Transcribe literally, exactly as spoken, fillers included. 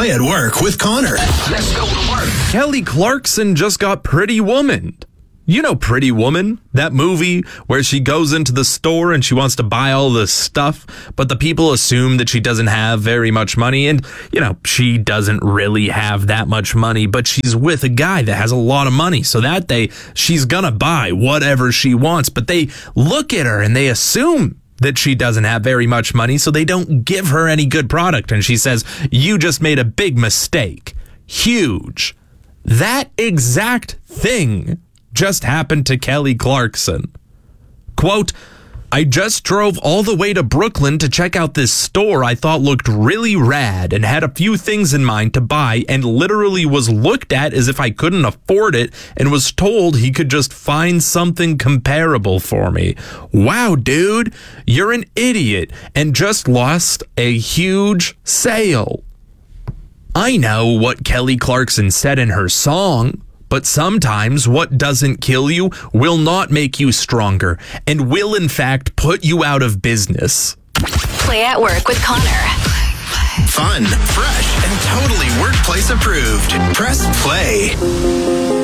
Play at Work with Connor. Let's go to work. Kelly Clarkson just got Pretty Woman. You know Pretty Woman, that movie where she goes into the store and she wants to buy all this stuff, but the people assume that she doesn't have very much money. And, you know, she doesn't really have that much money, but she's with a guy that has a lot of money. So that day, she's going to buy whatever she wants. But they look at her and they assume that she doesn't have very much money, so they don't give her any good product. And she says, "You just made a big mistake. Huge." That exact thing just happened to Kelly Clarkson. Quote, "I just drove all the way to Brooklyn to check out this store I thought looked really rad and had a few things in mind to buy, and literally was looked at as if I couldn't afford it and was told he could just find something comparable for me. Wow, dude, you're an idiot and just lost a huge sale." I know what Kelly Clarkson said in her song, but sometimes what doesn't kill you will not make you stronger and will, in fact, put you out of business. Play at Work with Connor. Fun, fresh, and totally workplace approved. Press play.